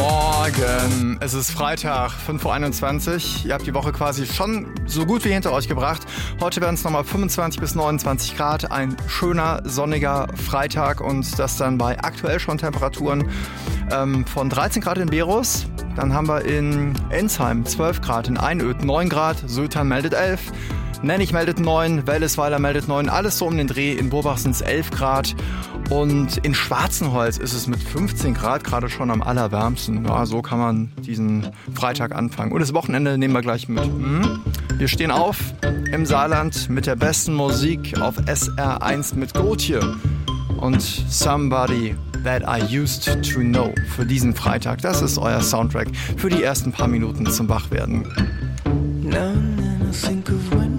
Morgen. Es ist Freitag, 5.21 Uhr. Ihr habt die Woche quasi schon so gut wie hinter euch gebracht. Heute werden es nochmal 25 bis 29 Grad. Ein schöner, sonniger Freitag und das dann bei aktuell schon Temperaturen von 13 Grad in Berus. Dann haben wir in Ensheim 12 Grad, in Einöd 9 Grad, Sültan meldet 11. Nennig meldet 9, Wellesweiler meldet 9, alles so um den Dreh. In Burbach sind es 11 Grad und in Schwarzenholz ist es mit 15 Grad gerade schon am allerwärmsten. Ja, so kann man diesen Freitag anfangen. Und das Wochenende nehmen wir gleich mit. Wir stehen auf im Saarland mit der besten Musik auf SR1 mit Gotye und Somebody That I Used to Know für diesen Freitag. Das ist euer Soundtrack für die ersten paar Minuten zum Wachwerden. Now and then I think of when